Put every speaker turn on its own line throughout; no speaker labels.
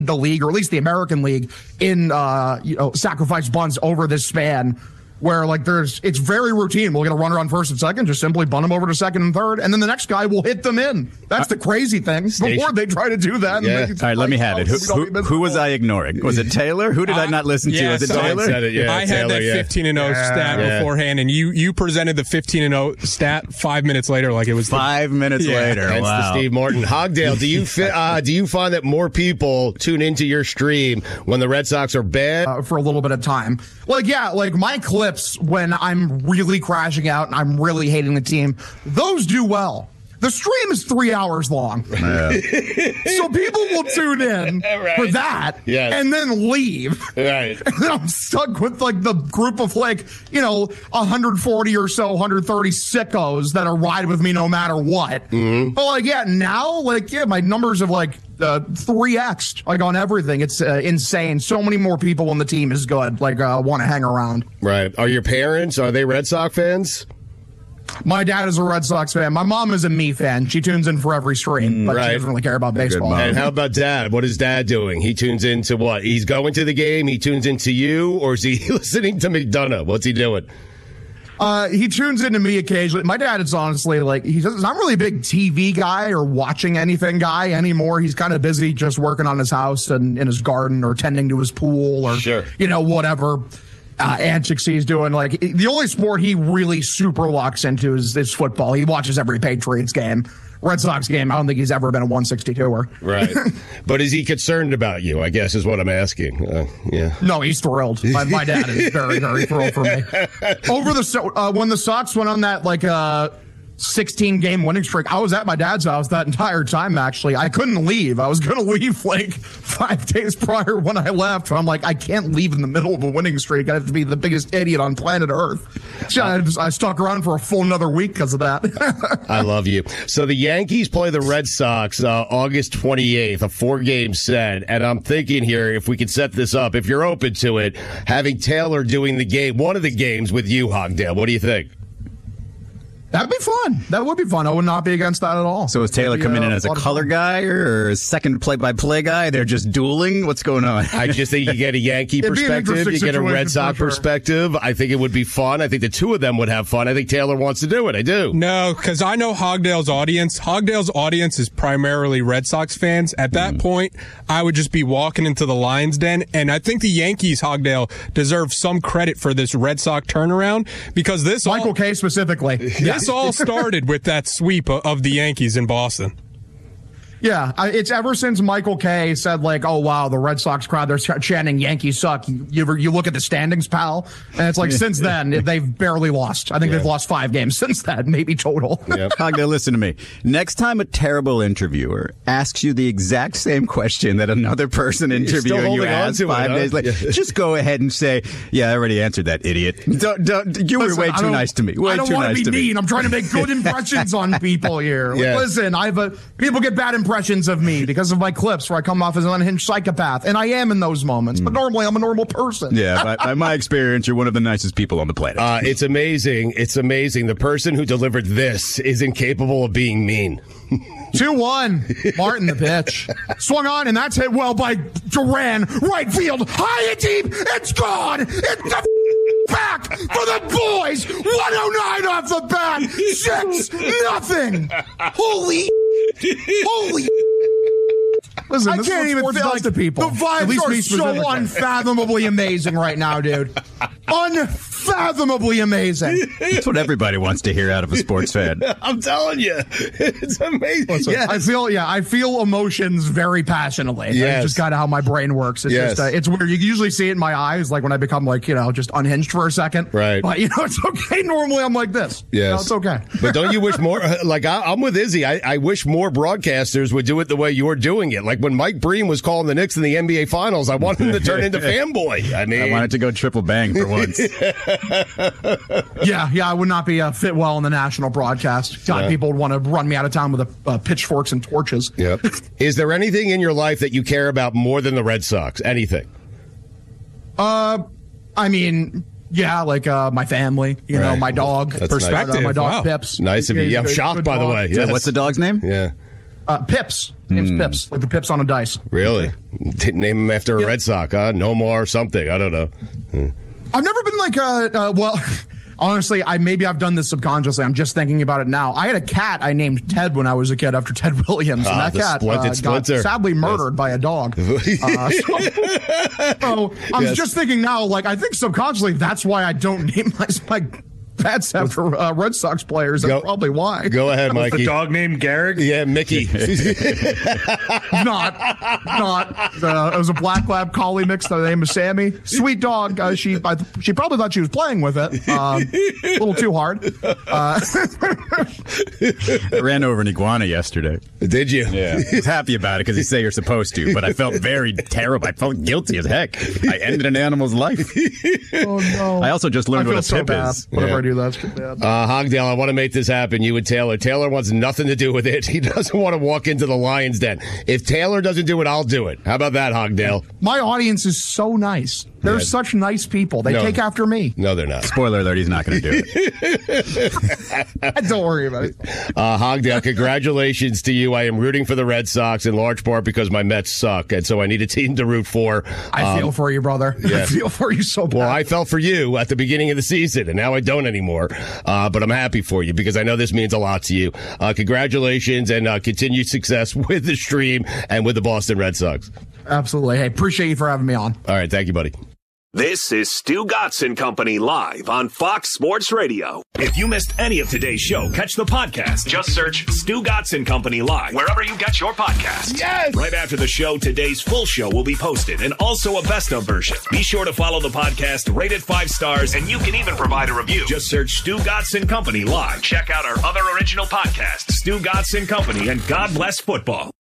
the league, or at least the American League, in sacrifice bunts over this span, where like it's very routine. We'll get a runner on first and second, just simply bunt them over to second and third, and then the next guy will hit them in. That's the crazy thing. Before they try to do that.
Yeah. All right, let me have it. Who was I ignoring? Was it Taylor? Who did I not listen to? Was it Taylor?
I had that 15-0 stat beforehand, and you presented the 15-0 stat 5 minutes later, like it was
5 minutes later.
That's the Steve Martin. Hogdale, do you find that more people tune into your stream when the Red Sox are bad?
For a little bit of time. Like my clips when I'm really crashing out and I'm really hating the team, those do well. The stream is 3 hours long. Yeah. So people will tune in for that and then leave. Right. And then I'm stuck with like the group of 140 or so, 130 sickos that are riding with me no matter what. Mm-hmm. But now my numbers have 3x on everything. It's insane. So many more people when the team is good, want to hang around.
Right. Are your parents, are they Red Sox fans?
My dad is a Red Sox fan. My mom is a me fan. She tunes in for every stream, but she doesn't really care about baseball.
And how about Dad? What is Dad doing? He tunes into what? He's going to the game? He tunes into you? Or is he listening to McDonough? What's he doing?
He tunes into me occasionally. My dad is honestly he's not really a big TV guy or watching anything guy anymore. He's kind of busy just working on his house and in his garden or tending to his pool or, whatever antics he's doing. The only sport he really super locks into is football. He watches every Patriots game. Red Sox game, I don't think he's ever been a 162er.
Right. But is he concerned about you, I guess, is what I'm asking.
No, he's thrilled. My dad is very, very thrilled for me. When the Sox went on that, 16-game winning streak, I was at my dad's house that entire time, actually. I couldn't leave. I was going to leave 5 days prior when I left. I'm I can't leave in the middle of a winning streak. I have to be the biggest idiot on planet Earth. So I stuck around for a full another week because of that.
I love you. So the Yankees play the Red Sox August 28th, a 4-game set. And I'm thinking here, if we could set this up, if you're open to it, having Taylor doing one of the games with you, Hogdale. What do you think?
That'd be fun. That would be fun. I would not be against that at all.
So is Taylor coming in as a color guy or a second play-by-play guy? They're just dueling? What's going on?
I just think you get a Yankee perspective. You get a Red Sox perspective. I think it would be fun. I think the two of them would have fun. I think Taylor wants to do it. I do.
No, because I know Hogdale's audience. Hogdale's audience is primarily Red Sox fans. At that point, I would just be walking into the Lions Den. And I think the Yankees, Hogdale, deserve some credit for this Red Sox turnaround because this
Michael Kay specifically.
This all started with that sweep of the Yankees in Boston.
Yeah, it's ever since Michael Kay said, oh, wow, the Red Sox crowd, they're chanting Yankees suck. You look at the standings, pal, and it's since then, they've barely lost. I think they've lost 5 games since that, maybe total.
Yep. Hogdale, listen to me. Next time a terrible interviewer asks you the exact same question that another person interviewing you asked 5 days later, just go ahead and say, I already answered that, idiot. You were way too nice to me.
I don't want to be mean. I'm trying to make good impressions on people here. Listen, people get bad impressions of me because of my clips where I come off as an unhinged psychopath, and I am in those moments, but normally I'm a normal person.
Yeah, by my experience, you're one of the nicest people on the planet.
It's amazing. It's amazing. The person who delivered this is incapable of being mean.
2-1. Martin the pitch. Swung on, and that's hit well by Duran. Right field. High and deep. It's gone. It's the back for the boys. 109 off the bat. 6-0. Holy. Listen, I can't even feel to people. The vibes are so unfathomably amazing right now, dude. Unfathomably amazing.
That's what everybody wants to hear out of a sports fan.
I'm telling you, it's amazing.
Listen, yes. I feel emotions very passionately. Yes. That's just kind of how my brain works. It's just, it's weird. You usually see it in my eyes, when I become just unhinged for a second.
Right.
But it's okay. Normally I'm like this.
Yes.
It's okay.
But don't you wish more? I'm with Izzy. I wish more broadcasters would do it the way you're doing it. When Mike Breen was calling the Knicks in the NBA Finals, I wanted him to turn into fanboy.
I wanted to go triple bang for once.
I would not be fit well in the national broadcast. God, people would want to run me out of town with pitchforks and torches.
Yep. Is there anything in your life that you care about more than the Red Sox? Anything?
My family, my dog.
That's perspective.
My dog Pips.
Nice of you. I'm shocked, by the way.
Yes. What's the dog's name?
Yeah.
Pips. Name's Pips, like the pips on a dice.
Really? Didn't name him after a Red Sox, huh? Nomar or something. I don't know.
I've never been like well, honestly, I've done this subconsciously. I'm just thinking about it now. I had a cat I named Ted when I was a kid after Ted Williams, and that cat got sadly murdered by a dog. So I'm just thinking now, like, I think subconsciously that's why I don't name my pets after Red Sox players. That's probably why.
Go ahead, Mikey.
The dog named Garrick?
Yeah, Mickey.
Not. It was a black lab collie mix. The name is Sammy. Sweet dog. She probably thought she was playing with it. A little too hard.
I ran over an iguana yesterday.
Did you?
Yeah. I was happy about it because you say you're supposed to, but I felt very terrible. I felt guilty as heck. I ended an animal's life.
Oh, no.
I also just learned what a tip is.
Whatever I do, that's bad.
Hogdale, I want to make this happen. You and Taylor. Taylor wants nothing to do with it. He doesn't want to walk into the Lions' den. If Taylor doesn't do it, I'll do it. How about that, Hogdale?
My audience is so nice. They're such nice people. They take after me.
No, they're not.
Spoiler alert, he's not going to do it.
Don't worry about it.
Hogdale, congratulations to you. I am rooting for the Red Sox in large part because my Mets suck, and so I need a team to root for.
I feel for you, brother. Yeah. I feel for you so bad.
Well, I felt for you at the beginning of the season, and now I don't anymore. But I'm happy for you because I know this means a lot to you. Congratulations and continued success with the stream and with the Boston Red Sox.
Absolutely. Hey, appreciate you for having me on.
All right. Thank you, buddy.
This is Stu Gatz and Company live on Fox Sports Radio. If you missed any of today's show, catch the podcast. Just search Stu Gatz and Company live wherever you get your podcasts.
Yes!
Right after the show, today's full show will be posted and also a best of version. Be sure to follow the podcast, rate it 5 stars, and you can even provide a review. Just search Stu Gatz and Company live. Check out our other original podcasts, Stu Gatz and Company and God Bless Football.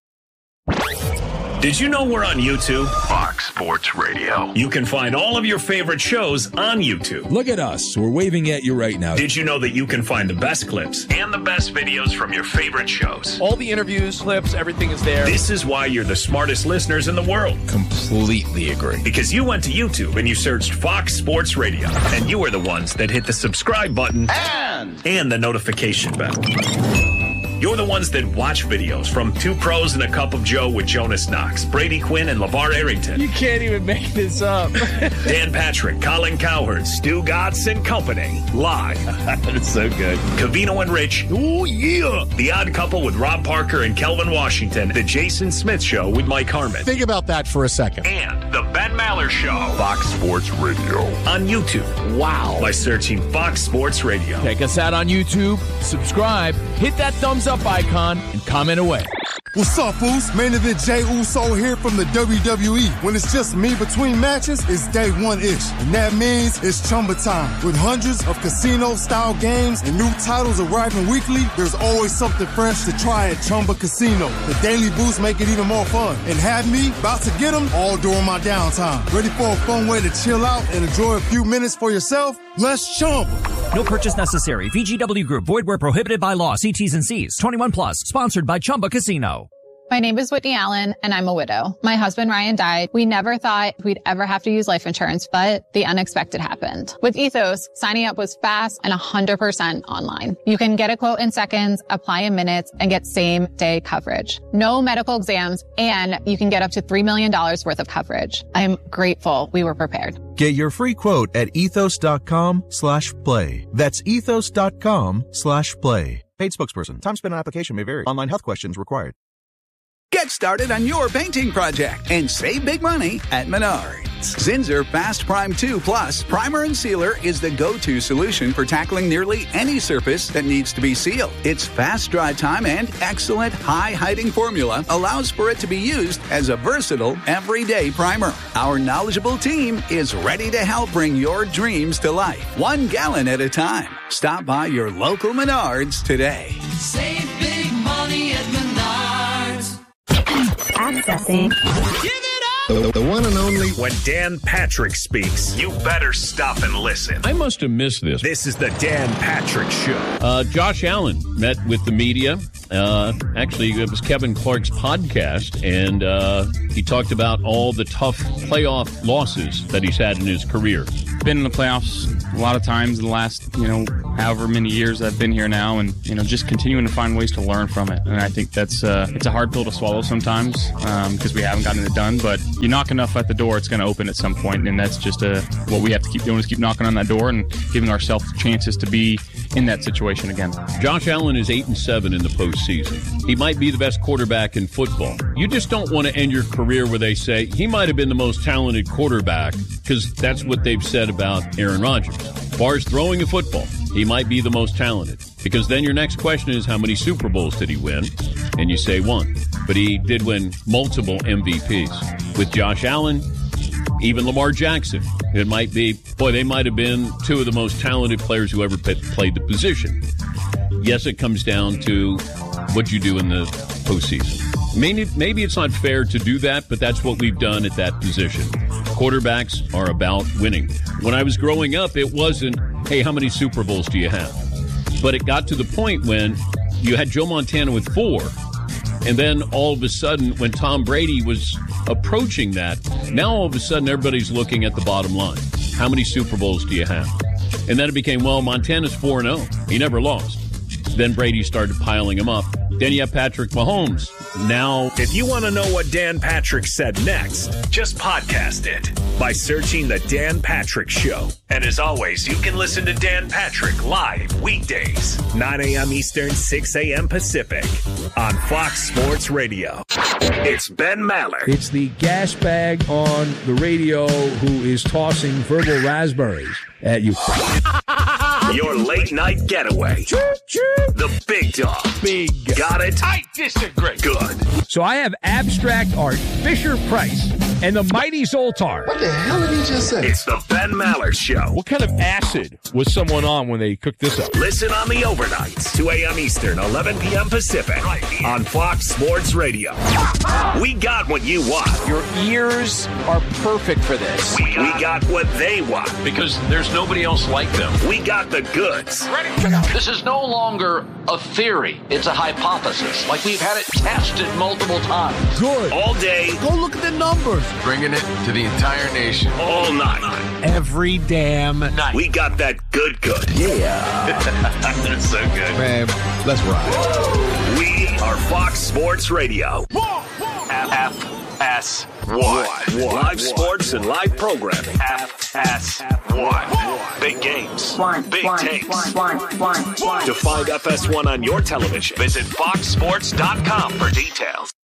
Did you know we're on YouTube? Fox Sports Radio. You can find all of your favorite shows on YouTube.
Look at us. We're waving at you right now.
Did you know that you can find the best clips and the best videos from your favorite shows?
All the interviews, clips, everything is there.
This is why you're the smartest listeners in the world.
Completely agree.
Because you went to YouTube and you searched Fox Sports Radio. And you are the ones that hit the subscribe button and the notification bell. You're the ones that watch videos from Two Pros and a Cup of Joe with Jonas Knox, Brady Quinn, and LeVar Arrington.
You can't even make this up.
Dan Patrick, Colin Cowherd, Stu Gatz and Company, live.
That's so good.
Covino and Rich, ooh yeah. The Odd Couple with Rob Parker and Kelvin Washington. The Jason Smith Show with Mike Harmon.
Think about that for a second.
And the Ben Maller Show. Fox Sports Radio. On YouTube.
Wow.
By searching Fox Sports Radio.
Check us out on YouTube. Subscribe. Hit that thumbs up icon and comment away.
What's up, fools? Main event Jey Uso here from the WWE. When it's just me between matches, it's day one-ish. And that means it's Chumba time. With hundreds of casino-style games and new titles arriving weekly, there's always something fresh to try at Chumba Casino. The daily boosts make it even more fun. And have me about to get them all during my downtime. Ready for a fun way to chill out and enjoy a few minutes for yourself? Let's Chumba.
No purchase necessary. VGW Group. Void where prohibited by law. See T's and C's. 21 plus. Sponsored by Chumba Casino.
My name is Whitney Allen, and I'm a widow. My husband, Ryan, died. We never thought we'd ever have to use life insurance, but the unexpected happened. With Ethos, signing up was fast and 100% online. You can get a quote in seconds, apply in minutes, and get same-day coverage. No medical exams, and you can get up to $3 million worth of coverage. I'm grateful we were prepared.
Get your free quote at ethos.com/play. That's ethos.com/play. Paid spokesperson. Time spent on application may vary. Online health questions required.
Get started on your painting project and save big money at Menards. Zinsser Fast Prime 2 Plus Primer and Sealer is the go-to solution for tackling nearly any surface that needs to be sealed. Its fast dry time and excellent high-hiding formula allows for it to be used as a versatile, everyday primer. Our knowledgeable team is ready to help bring your dreams to life, 1 gallon at a time. Stop by your local Menards today.
Save big money at Menards.
Accessing.
Give it up!
The one and only. When Dan Patrick speaks, you better stop and listen.
I must have missed this.
This is the Dan Patrick Show.
Josh Allen met with the media. Actually, it was Kevin Clark's podcast, and he talked about all the tough playoff losses that he's had in his career.
Been in the playoffs
a lot of times in the last, however many years I've been here now, and, just continuing to find ways to learn from it. And I think that's it's a hard pill to swallow sometimes because we haven't gotten it done. But you knock enough at the door, it's going to open at some point, and that's just what we have to keep doing is keep knocking on that door and giving ourselves chances to be in that situation again.
Josh Allen is 8-7 in the postseason. He might be the best quarterback in football. You just don't want to end your career where they say he might have been the most talented quarterback, because that's what they've said about Aaron Rodgers. As far as throwing a football, he might be the most talented, because then your next question is how many Super Bowls did he win? And you say one. But he did win multiple MVPs. With Josh Allen, even Lamar Jackson, it might be, they might have been two of the most talented players who ever played the position. Yes, it comes down to what you do in the postseason. Maybe it's not fair to do that, but that's what we've done at that position. Quarterbacks are about winning. When I was growing up, it wasn't, hey, how many Super Bowls do you have? But it got to the point when you had Joe Montana with 4, and then all of a sudden, when Tom Brady was approaching that, now all of a sudden everybody's looking at the bottom line. How many Super Bowls do you have? And then it became, Montana's 4-0. He never lost. Then Brady started piling them up. Then you have Patrick Mahomes. Now,
if you want to know what Dan Patrick said next, just podcast it by searching The Dan Patrick Show. And as always, you can listen to Dan Patrick live weekdays, 9 a.m. Eastern, 6 a.m. Pacific on Fox Sports Radio. It's Ben Maller.
It's the gas bag on the radio who is tossing verbal raspberries at you.
Your late night getaway. The big dog.
Big.
Got it?
I disagree.
Good.
So I have abstract art, Fisher-Price, and the Mighty Zoltar.
What the hell did he just say? It's the Ben Maller Show.
What kind of acid was someone on when they cooked this up?
Listen on the overnights, 2 a.m. Eastern, 11 p.m. Pacific, right here on Fox Sports Radio. We got what you want.
Your ears are perfect for this.
We got what they want.
because there's nobody else like them.
We got the goods.
This is no longer a theory. It's a hypothesis. Like we've had it tested multiple times.
Good. All day.
Go look at the numbers.
Bringing it to the entire nation.
All night.
Every damn night.
We got that good.
Yeah.
That's so good.
Man, let's ride.
We are Fox Sports Radio. FS1. Live sports and live programming. FS1. Big games. Big takes. To find FS1 on your television, visit foxsports.com for details.